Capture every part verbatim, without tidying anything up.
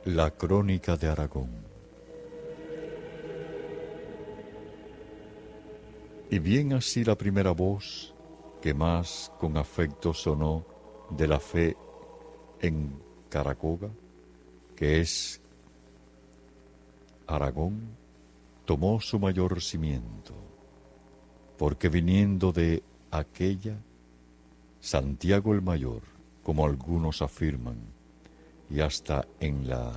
La Crónica de Aragón. Y bien así la primera voz que más con afecto sonó de la fe en Caracoga, que es Aragón, tomó su mayor cimiento, porque viniendo de aquella, Santiago el Mayor, como algunos afirman, y hasta en la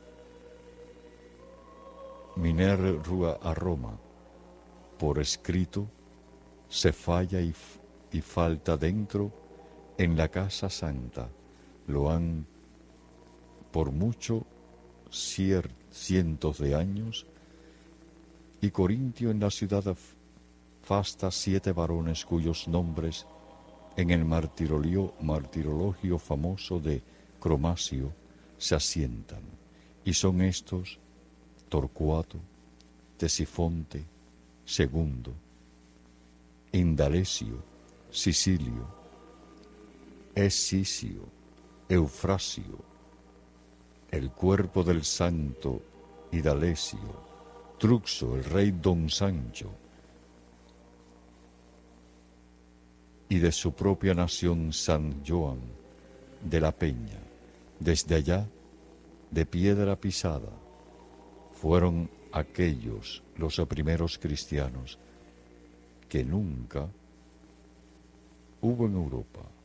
Minerva a Roma, por escrito, se falla y, y falta dentro en la casa santa, lo han por mucho cier, cientos de años, y Corintio en la ciudad fasta siete varones cuyos nombres en el martirologio, martirologio famoso de Cromacio se asientan, y son estos Torcuato, Tesifonte, Segundo, Indalecio, Sicilio, Escicio, Eufrasio, el cuerpo del santo Indalecio, Truxo, el rey Don Sancho, y de su propia nación San Joan de la Peña, desde allá, de piedra pisada, fueron aquellos los primeros cristianos que nunca hubo en Europa.